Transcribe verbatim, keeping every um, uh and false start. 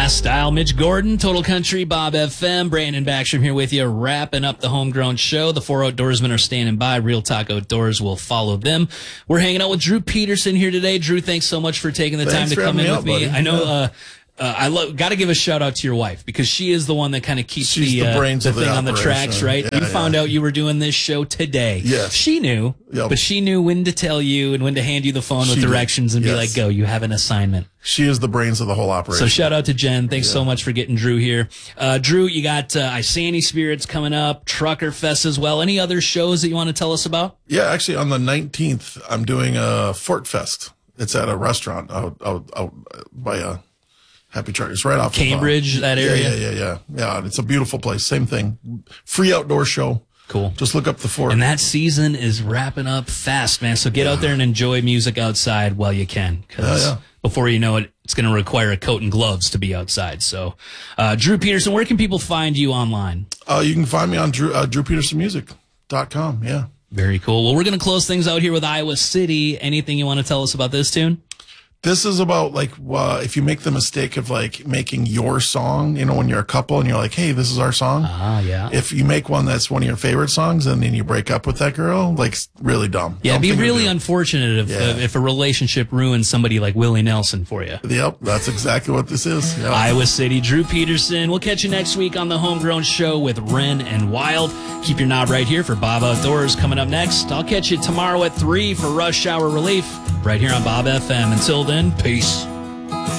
Style, Mitch Gordon, Total Country, Bob F M, Brandon Backstrom here with you, wrapping up the Homegrown Show. The four outdoorsmen are standing by. Real Talk Outdoors will follow them. We're hanging out with Drew Peterson here today. Drew, thanks so much for taking the thanks time to come in me with out, me. buddy. I know, yeah. uh, Uh, I lo- got to give a shout out to your wife because she is the one that kind of keeps She's the, the uh, brains the of the thing on the operation. tracks, right? Yeah, you found yeah. out you were doing this show today. Yes. She knew, Yep. but she knew when to tell you and when to hand you the phone with She did. directions and Yes. be like, go, you have an assignment. She is the brains of the whole operation. So shout out to Jen. Thanks Yeah. so much for getting Drew here. Uh, Drew, you got uh, Isani Spirits coming up, Trucker Fest as well. Any other shows that you want to tell us about? Yeah, actually, on the nineteenth, I'm doing a Fort Fest. It's at a restaurant out, out, out by a Happy Truckers, right off Cambridge, of, uh, that area? Yeah, yeah, yeah, yeah. Yeah, and it's a beautiful place. Same thing. Free outdoor show. Cool. Just look up the Fort. And that season is wrapping up fast, man. So get out there and enjoy music outside while you can. Because Yeah, yeah. before you know it, it's going to require a coat and gloves to be outside. So, uh, Drew Peterson, where can people find you online? Uh, you can find me on Drew, uh, drew peterson music dot com. Yeah. Very cool. Well, we're going to close things out here with Iowa City. Anything you want to tell us about this tune? This is about like uh, if you make the mistake of like making your song, you know, when you're a couple and you're like, hey, this is our song. Ah, yeah. If you make one that's one of your favorite songs and then you break up with that girl, like really dumb. Yeah, it'd Dumb be thing to really do. unfortunate if, Yeah. if a relationship ruins somebody like Willie Nelson for you. Yep, that's exactly what this is. Yep. Iowa City, Drew Peterson. We'll catch you next week on the Homegrown Show with Ren and Wild. Keep your knob right here for Bob Outdoors coming up next. I'll catch you tomorrow at three for Rush Hour Relief right here on Bob F M. Until then, peace.